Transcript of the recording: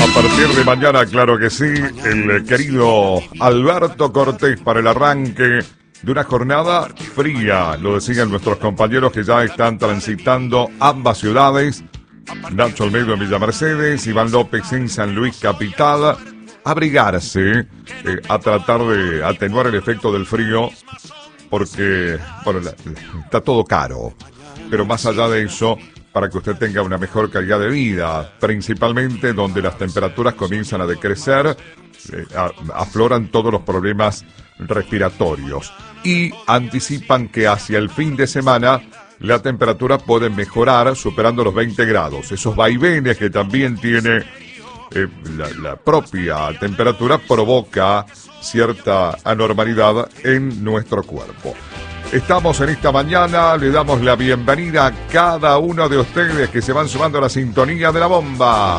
partir de mañana, claro que sí, el querido Alberto Cortés para el arranque de una jornada fría, lo decían nuestros compañeros que ya están transitando ambas ciudades, Nacho Almeida en Villa Mercedes, Iván López en San Luis Capital, abrigarse, a tratar de atenuar el efecto del frío, porque, bueno, está todo caro, pero más allá de eso, para que usted tenga una mejor calidad de vida, principalmente donde las temperaturas comienzan a decrecer, afloran todos los problemas respiratorios y anticipan que hacia el fin de semana la temperatura puede mejorar superando los 20 grados. Esos vaivenes que también tiene la propia temperatura provoca cierta anormalidad en nuestro cuerpo. Estamos en esta mañana, le damos la bienvenida a cada uno de ustedes que se van sumando a la sintonía de la bomba.